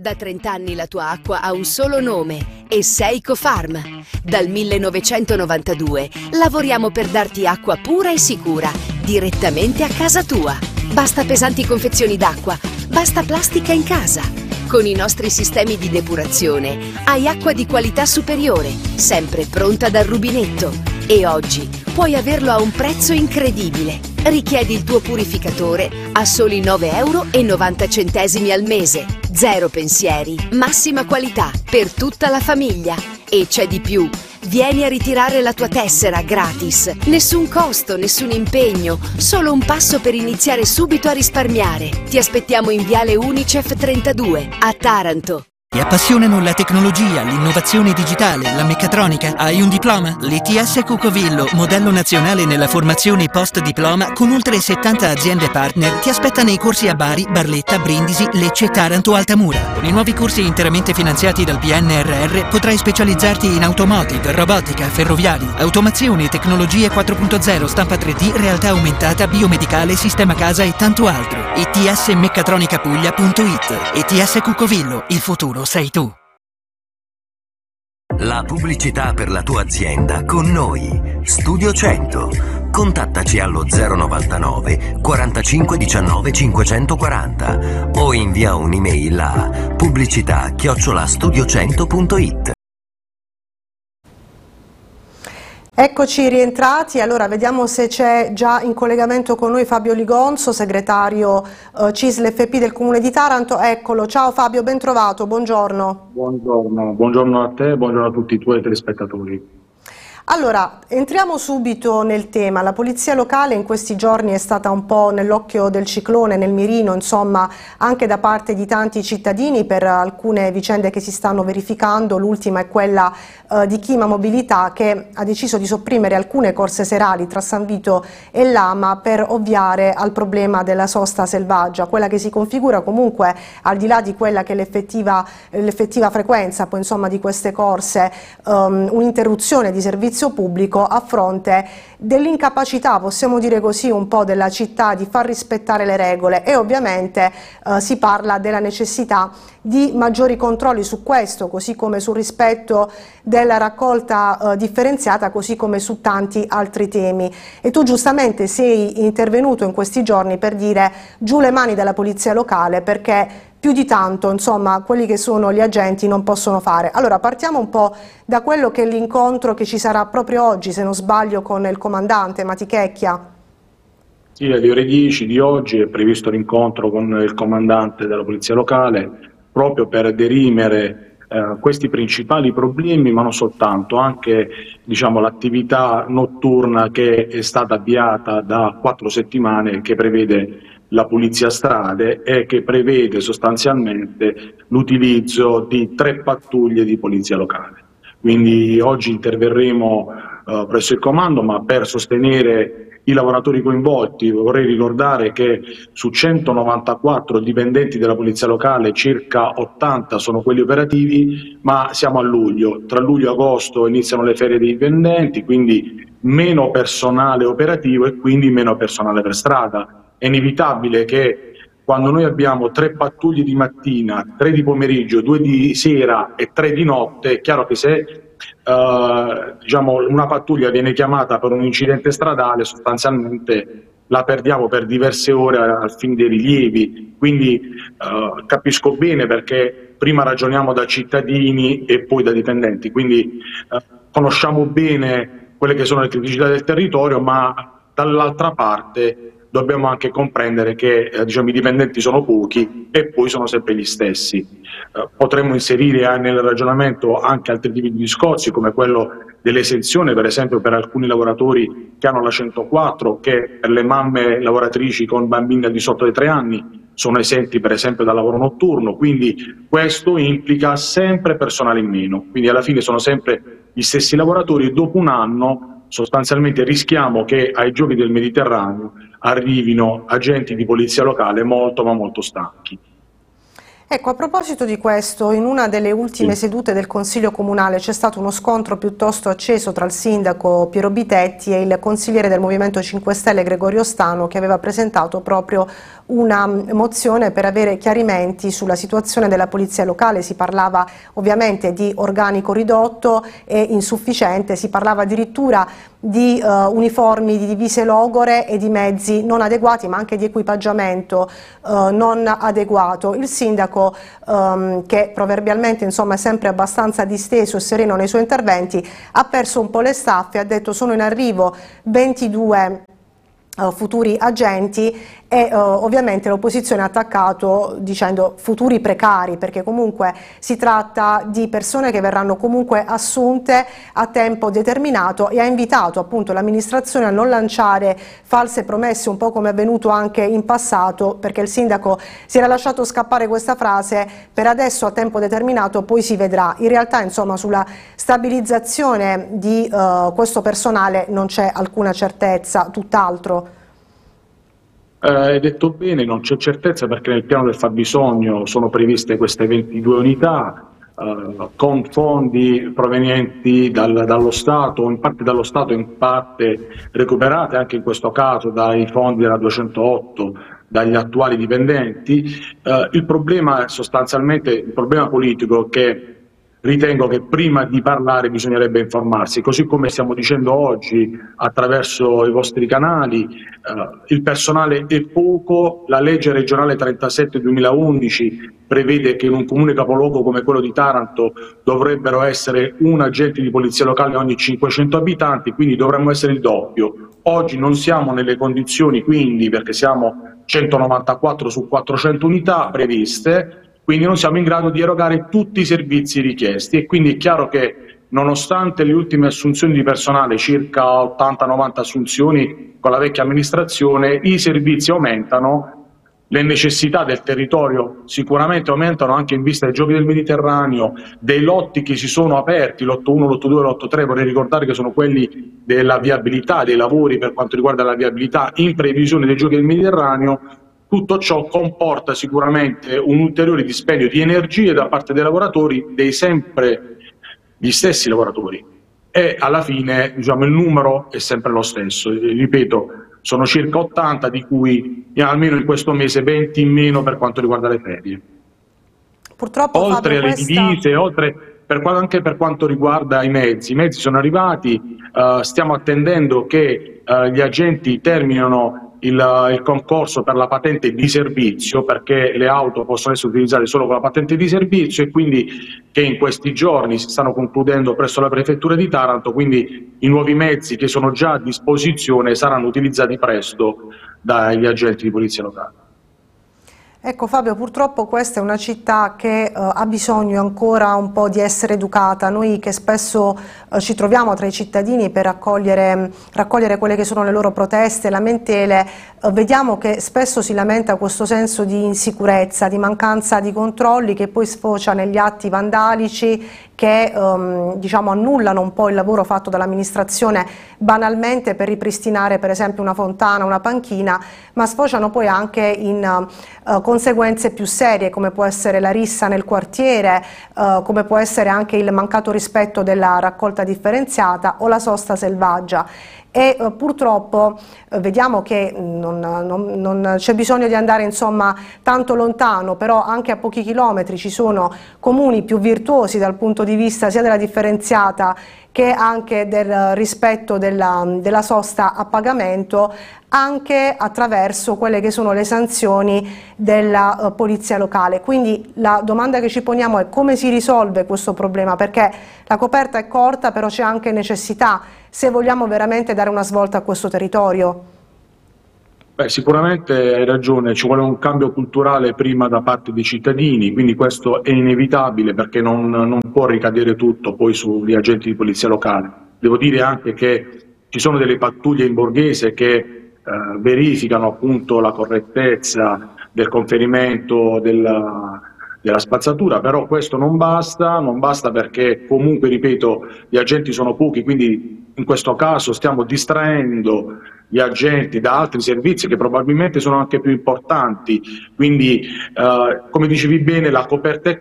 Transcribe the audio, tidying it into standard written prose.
Da 30 anni la tua acqua ha un solo nome, Esseico Farm. Dal 1992 lavoriamo per darti acqua pura e sicura, direttamente a casa tua. Basta pesanti confezioni d'acqua, basta plastica in casa. Con i nostri sistemi di depurazione hai acqua di qualità superiore, sempre pronta dal rubinetto. E oggi puoi averlo a un prezzo incredibile. Richiedi il tuo purificatore a soli 9,90 € al mese. Zero pensieri, massima qualità per tutta la famiglia. E c'è di più. Vieni a ritirare la tua tessera gratis. Nessun costo, nessun impegno, solo un passo per iniziare subito a risparmiare. Ti aspettiamo in Viale Unicef 32, a Taranto. Ti appassionano la tecnologia, l'innovazione digitale, la meccatronica? Hai un diploma? L'ITS Cucovillo, modello nazionale nella formazione post-diploma con oltre 70 aziende partner, ti aspetta nei corsi a Bari, Barletta, Brindisi, Lecce, Taranto, Altamura. Con i nuovi corsi interamente finanziati dal PNRR potrai specializzarti in automotive, robotica, ferroviari, automazione, tecnologie 4.0, stampa 3D, realtà aumentata, biomedicale, sistema casa e tanto altro. itsmeccatronicapuglia.it. ITS Cucovillo, il futuro sei tu. La pubblicità per la tua azienda con noi. Studio 100. Contattaci allo 099 45 19 540 o invia un'email a pubblicità@studio100.it. Eccoci rientrati, allora vediamo se c'è già in collegamento con noi Fabio Ligonzo, segretario CISL-FP del Comune di Taranto. Eccolo, ciao Fabio, ben trovato, buongiorno. Buongiorno a te, buongiorno a tutti i tuoi telespettatori. Allora, entriamo subito nel tema. La polizia locale in questi giorni è stata un po' nell'occhio del ciclone, nel mirino, insomma, anche da parte di tanti cittadini per alcune vicende che si stanno verificando. L'ultima è quella di Chima Mobilità, che ha deciso di sopprimere alcune corse serali tra San Vito e Lama per ovviare al problema della sosta selvaggia, quella che si configura comunque, al di là di quella che è l'effettiva frequenza poi, insomma, di queste corse, un'interruzione di servizio pubblico a fronte dell'incapacità, possiamo dire così, un po' della città di far rispettare le regole, e ovviamente si parla della necessità di maggiori controlli su questo, così come sul rispetto della raccolta differenziata, così come su tanti altri temi. E tu giustamente sei intervenuto in questi giorni per dire giù le mani della polizia locale, perché più di tanto, insomma, quelli che sono gli agenti non possono fare. Allora, partiamo un po' da quello che è l'incontro che ci sarà proprio oggi, se non sbaglio, con il comandante Matichecchia. Sì, alle ore 10 di oggi è previsto l'incontro con il comandante della polizia locale, proprio per dirimere questi principali problemi, ma non soltanto, anche, diciamo, l'attività notturna che è stata avviata da 4 settimane, che prevede la pulizia strade e che prevede sostanzialmente l'utilizzo di 3 pattuglie di polizia locale. Quindi oggi interverremo presso il comando, ma per sostenere i lavoratori coinvolti. Vorrei ricordare che su 194 dipendenti della polizia locale circa 80 sono quelli operativi, ma siamo a luglio. Tra luglio e agosto iniziano le ferie dei dipendenti, quindi meno personale operativo e quindi meno personale per strada. È inevitabile che quando noi abbiamo 3 pattuglie di mattina, 3 di pomeriggio, 2 di sera e 3 di notte, è chiaro che se diciamo, una pattuglia viene chiamata per un incidente stradale, sostanzialmente la perdiamo per diverse ore al fine dei rilievi. Quindi capisco bene perché prima ragioniamo da cittadini e poi da dipendenti, quindi conosciamo bene quelle che sono le criticità del territorio, ma dall'altra parte dobbiamo anche comprendere che diciamo, i dipendenti sono pochi e poi sono sempre gli stessi. Potremmo inserire nel ragionamento anche altri tipi di discorsi, come quello dell'esenzione, per esempio per alcuni lavoratori che hanno la 104, che per le mamme lavoratrici con bambini al di sotto dei 3 anni sono esenti per esempio dal lavoro notturno, quindi questo implica sempre personale in meno, quindi alla fine sono sempre gli stessi lavoratori e dopo un anno sostanzialmente rischiamo che ai giochi del Mediterraneo arrivino agenti di polizia locale molto ma molto stanchi. Ecco, a proposito di questo, in una delle ultime sedute del Consiglio Comunale c'è stato uno scontro piuttosto acceso tra il sindaco Piero Bitetti e il consigliere del Movimento 5 Stelle Gregorio Stano, che aveva presentato proprio una mozione per avere chiarimenti sulla situazione della polizia locale. Si parlava ovviamente di organico ridotto e insufficiente, si parlava addirittura di uniformi, di divise logore e di mezzi non adeguati, ma anche di equipaggiamento non adeguato. Il sindaco, che proverbialmente insomma è sempre abbastanza disteso e sereno nei suoi interventi, ha perso un po' le staffe, ha detto: sono in arrivo 22 futuri agenti, e ovviamente l'opposizione ha attaccato dicendo futuri precari, perché comunque si tratta di persone che verranno comunque assunte a tempo determinato, e ha invitato appunto l'amministrazione a non lanciare false promesse, un po' come è avvenuto anche in passato, perché il sindaco si era lasciato scappare questa frase: per adesso a tempo determinato, poi si vedrà. In realtà insomma sulla stabilizzazione di questo personale non c'è alcuna certezza, tutt'altro. Hai detto bene, non c'è certezza perché nel piano del fabbisogno sono previste queste 22 unità con fondi provenienti dallo Stato, in parte dallo Stato, in parte recuperate anche in questo caso dai fondi della 208, dagli attuali dipendenti. Il problema sostanzialmente, il problema politico, che ritengo che prima di parlare bisognerebbe informarsi, così come stiamo dicendo oggi attraverso i vostri canali. Il personale è poco, la legge regionale 37/2011 prevede che in un comune capoluogo come quello di Taranto dovrebbero essere un agente di polizia locale ogni 500 abitanti, quindi dovremmo essere il doppio. Oggi non siamo nelle condizioni, quindi, perché siamo 194 su 400 unità previste, quindi non siamo in grado di erogare tutti i servizi richiesti, e quindi è chiaro che nonostante le ultime assunzioni di personale, circa 80-90 assunzioni con la vecchia amministrazione, i servizi aumentano, le necessità del territorio sicuramente aumentano anche in vista dei Giochi del Mediterraneo, dei lotti che si sono aperti, l'8-1, l'8-2 e l'8-3, vorrei ricordare che sono quelli della viabilità, dei lavori per quanto riguarda la viabilità in previsione dei Giochi del Mediterraneo. Tutto ciò comporta sicuramente un ulteriore dispendio di energie da parte dei lavoratori, dei sempre gli stessi lavoratori, e alla fine diciamo il numero è sempre lo stesso. Ripeto, sono circa 80, di cui almeno in questo mese 20 in meno per quanto riguarda le ferie. Purtroppo, oltre Fabio, alle divise, anche per quanto riguarda i mezzi sono arrivati, stiamo attendendo che gli agenti terminino il concorso per la patente di servizio, perché le auto possono essere utilizzate solo con la patente di servizio, e quindi che in questi giorni si stanno concludendo presso la prefettura di Taranto, quindi i nuovi mezzi che sono già a disposizione saranno utilizzati presto dagli agenti di polizia locale. Ecco Fabio, purtroppo questa è una città che ha bisogno ancora un po' di essere educata. Noi che spesso ci troviamo tra i cittadini per raccogliere quelle che sono le loro proteste, lamentele, vediamo che spesso si lamenta questo senso di insicurezza, di mancanza di controlli, che poi sfocia negli atti vandalici che diciamo annullano un po' il lavoro fatto dall'amministrazione banalmente per ripristinare per esempio una fontana, una panchina, ma sfociano poi anche in conseguenze più serie, come può essere la rissa nel quartiere, come può essere anche il mancato rispetto della raccolta differenziata o la sosta selvaggia. E purtroppo vediamo che non c'è bisogno di andare insomma tanto lontano, però anche a pochi chilometri ci sono comuni più virtuosi dal punto di vista sia della differenziata che anche del rispetto della sosta a pagamento, anche attraverso quelle che sono le sanzioni della polizia locale. Quindi la domanda che ci poniamo è: come si risolve questo problema? Perché la coperta è corta, però c'è anche necessità, se vogliamo veramente dare una svolta a questo territorio. Sicuramente hai ragione, ci vuole un cambio culturale prima da parte dei cittadini, quindi questo è inevitabile, perché non può ricadere tutto poi sugli agenti di polizia locale. Devo dire anche che ci sono delle pattuglie in borghese che verificano appunto la correttezza del conferimento della spazzatura, però questo non basta perché comunque, ripeto, gli agenti sono pochi, quindi in questo caso stiamo distraendo gli agenti da altri servizi che probabilmente sono anche più importanti, quindi come dicevi bene la coperta è